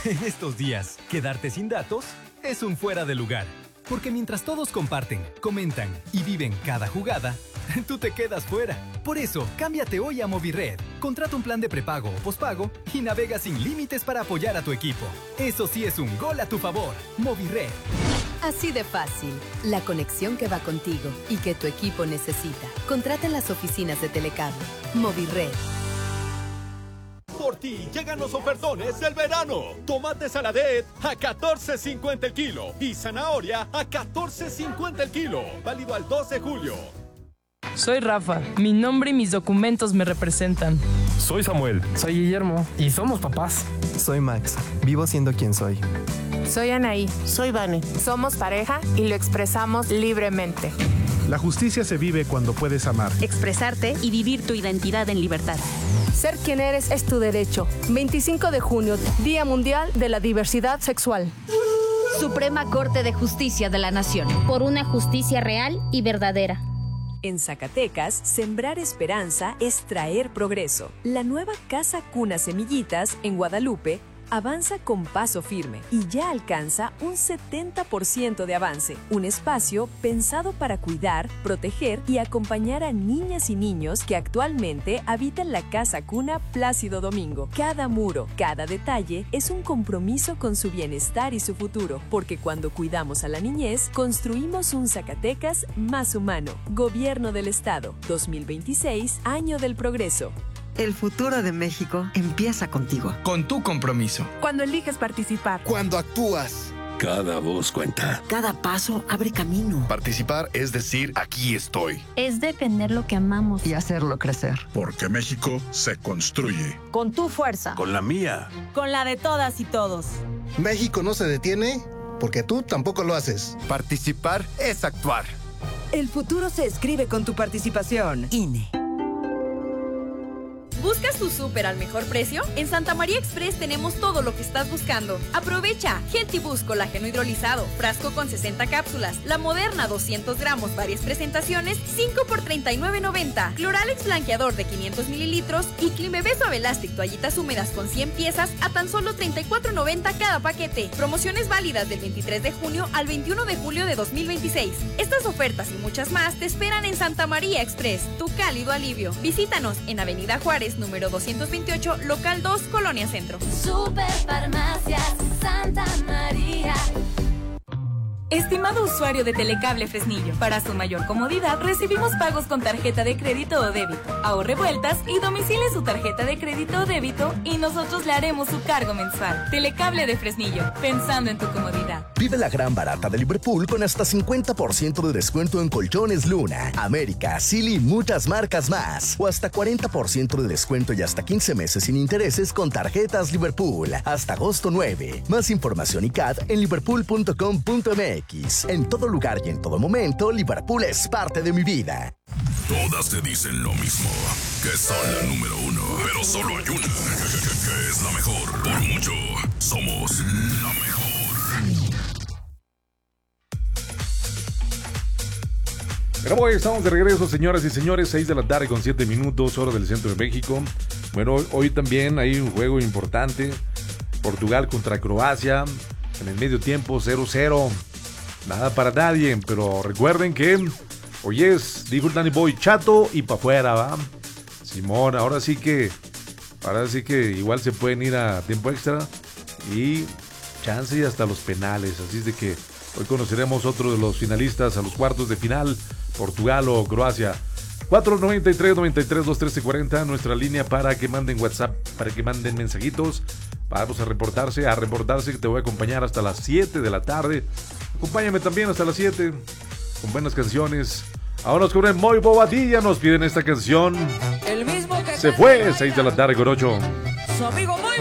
En estos días, quedarte sin datos es un fuera de lugar. Porque mientras todos comparten, comentan y viven cada jugada, tú te quedas fuera. Por eso, cámbiate hoy a Movirred. Contrata un plan de prepago o pospago y navega sin límites para apoyar a tu equipo. Eso sí es un gol a tu favor. Movirred. Así de fácil. La conexión que va contigo y que tu equipo necesita. Contrata en las oficinas de Telecable. Movirred. Por ti llegan los ofertones del verano. Tomate Saladet a $14.50 el kilo y zanahoria a $14.50 el kilo. Válido al 2 de julio. Soy Rafa. Mi nombre y mis documentos me representan. Soy Samuel. Soy Guillermo. Y somos papás. Soy Max. Vivo siendo quien soy. Soy Anaí. Soy Vane. Somos pareja y lo expresamos libremente. La justicia se vive cuando puedes amar, expresarte y vivir tu identidad en libertad. Ser quien eres es tu derecho. 25 de junio, Día Mundial de la Diversidad Sexual. Suprema Corte de Justicia de la Nación. Por una justicia real y verdadera. En Zacatecas, sembrar esperanza es traer progreso. La nueva Casa Cuna Semillitas en Guadalupe avanza con paso firme y ya alcanza un 70% de avance. Un espacio pensado para cuidar, proteger y acompañar a niñas y niños que actualmente habitan la Casa Cuna Plácido Domingo. Cada muro, cada detalle es un compromiso con su bienestar y su futuro, porque cuando cuidamos a la niñez, construimos un Zacatecas más humano. Gobierno del Estado, 2026, Año del Progreso. El futuro de México empieza contigo. Con tu compromiso. Cuando eliges participar. Cuando actúas. Cada voz cuenta. Cada paso abre camino. Participar es decir, aquí estoy. Es defender lo que amamos. Y hacerlo crecer. Porque México se construye. Con tu fuerza. Con la mía. Con la de todas y todos. México no se detiene porque tú tampoco lo haces. Participar es actuar. El futuro se escribe con tu participación. INE. ¿Buscas tu súper al mejor precio? En Santa María Express tenemos todo lo que estás buscando. Aprovecha Healthy Boost colágeno hidrolizado, frasco con 60 cápsulas, la Moderna 200 gramos, varias presentaciones, 5 por $39.90, Cloralex blanqueador de 500 mililitros y Climebé Suave Elastic toallitas húmedas con 100 piezas a tan solo $34.90 cada paquete. Promociones válidas del 23 de junio al 21 de julio de 2026. Estas ofertas y muchas más te esperan en Santa María Express, tu cálido alivio. Visítanos en Avenida Juárez, número 228, local 2, Colonia Centro. Superfarmacias Santa María. Estimado usuario de Telecable Fresnillo, para su mayor comodidad recibimos pagos con tarjeta de crédito o débito. Ahorre vueltas y domicile su tarjeta de crédito o débito y nosotros le haremos su cargo mensual. Telecable de Fresnillo, pensando en tu comodidad. Vive la gran barata de Liverpool con hasta 50% de descuento en colchones Luna, América, Silly y muchas marcas más. O hasta 40% de descuento y hasta 15 meses sin intereses con tarjetas Liverpool. Hasta agosto 9. Más información y CAD en liverpool.com.mx. En todo lugar y en todo momento, Liverpool es parte de mi vida. Todas te dicen lo mismo, que son la número uno, pero solo hay una, que es la mejor. Por mucho, somos la mejor. Pero bueno, estamos de regreso, señoras y señores, 6 de la tarde con 7 minutos, hora del centro de México. Bueno, hoy también hay un juego importante, Portugal contra Croacia, en el medio tiempo 0-0. Nada para nadie, pero recuerden que hoy dijo el Danny Boy, chato y pa' afuera, ¿va? Simón, ahora sí que igual se pueden ir a tiempo extra y chance y hasta los penales. Así es de que hoy conoceremos otro de los finalistas a los cuartos de final, Portugal o Croacia. 493-93-213-40, nuestra línea para que manden WhatsApp, para que manden mensajitos. Vamos a reportarse, que te voy a acompañar hasta las 7 de la tarde. Acompáñame también hasta las 7 con buenas canciones. Ahora nos cubren Moy Bobadilla, nos piden esta canción. El mismo que se fue, 6 de la tarde con 8. Su amigo Moy.